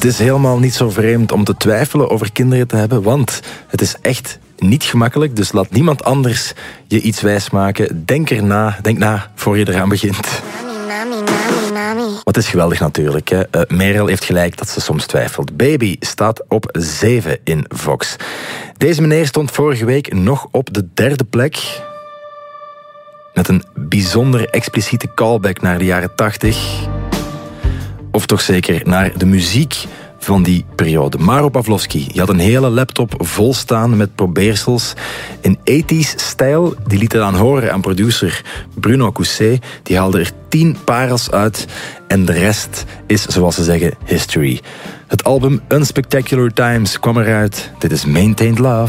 Het is helemaal niet zo vreemd om te twijfelen over kinderen te hebben, want het is echt niet gemakkelijk, dus laat niemand anders je iets wijsmaken. Denk na voor je eraan begint. Wat is geweldig natuurlijk, hè? Merel heeft gelijk dat ze soms twijfelt. Baby staat op 7 in Vox. Deze meneer stond vorige week nog op de 3e plek. Met een bijzonder expliciete callback naar de jaren 80. Of toch zeker naar de muziek van die periode. Maro Pavlovski, die had een hele laptop vol staan met probeersels in 80s stijl. Die liet het aan horen aan producer Bruno Cousset. Die haalde er 10 parels uit en de rest is, zoals ze zeggen, history. Het album Unspectacular Times kwam eruit. Dit is Maintained Love.